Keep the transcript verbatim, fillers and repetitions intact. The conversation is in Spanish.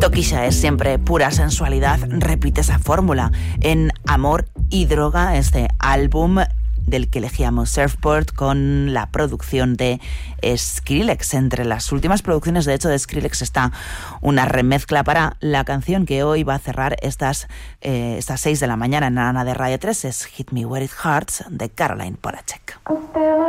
Tokisha es siempre pura sensualidad, repite esa fórmula en Amor y Droga, este álbum del que elegíamos Surfboard, con la producción de Skrillex. Entre las últimas producciones, de hecho, de Skrillex está una remezcla para la canción que hoy va a cerrar estas, eh, estas seis de la mañana en la Ana de Radio tres, es Hit Me Where It Hurts, de Caroline Polachek.